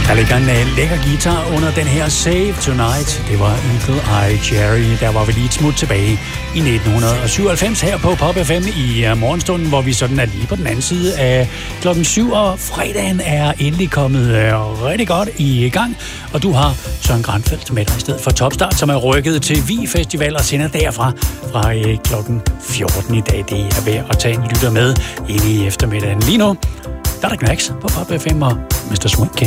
Der ligger en lækker guitar under den her Save Tonight. Det var Eagle Eye Cherry. Der var vi lige et smut tilbage i 1997 her på Pop FM i morgenstunden, hvor vi sådan er lige på den anden side af klokken 7, og fredagen er endelig kommet rigtig godt i gang. Og du har Søren Granfeldt med dig i stedet for Topstart, som er rykket til Vi Festival og sender derfra fra klokken 14 i dag. Det er værd at tage en lytter med ind i eftermiddagen. Lige nu, der er der Knacks på Pop FM og Mr. Swing.